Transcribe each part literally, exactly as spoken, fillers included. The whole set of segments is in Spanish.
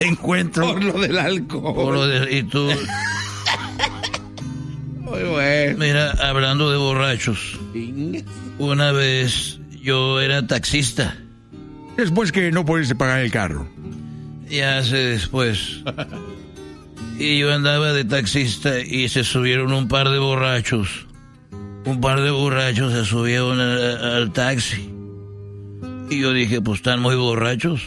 encuentro. Por lo del alcohol. Por lo de, y tú. Muy bueno. Mira, hablando de borrachos. Una vez yo era taxista. Después que no pudiste pagar el carro. Ya hace después. Y yo andaba de taxista y se subieron un par de borrachos. Un par de borrachos se subieron a, al taxi. Y yo dije, pues están muy borrachos.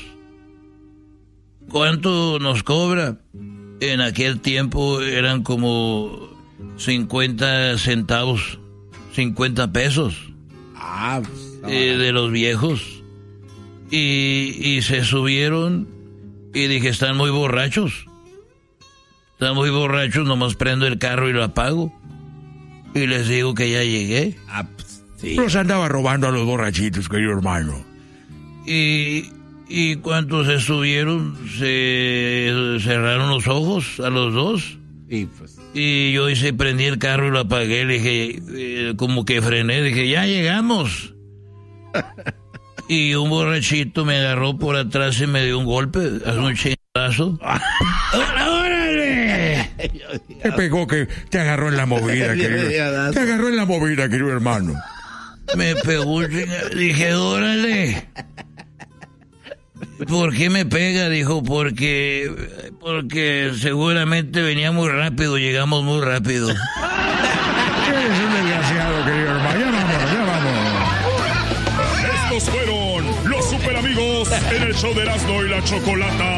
¿Cuánto nos cobra? En aquel tiempo eran como cincuenta centavos, cincuenta pesos. Ah, no. eh, de los viejos. Y, y se subieron y dije, están muy borrachos. Están muy borrachos, nomás prendo el carro y lo apago. Y les digo que ya llegué. Ah, pues, sí. Los andaba robando a los borrachitos, querido hermano. Y, y cuando se subieron, se cerraron los ojos a los dos. Y pues. Y yo hice, prendí el carro y lo apagué. Le dije, eh, como que frené, dije, ya llegamos. Y un borrachito me agarró por atrás y me dio un golpe, hace un chingazo. ¡Órale! Te pegó, que te agarró en la movida, querido. Te agarró en la movida, querido hermano. Me pegó un chingazo. Dije, órale. ¿Por qué me pega? Dijo, porque, porque seguramente venía muy rápido, llegamos muy rápido. Eres un desgraciado, querido hermano. Ya vámonos, ya vámonos. Estos fueron los super amigos en el show de Erasmo y la Chocolata.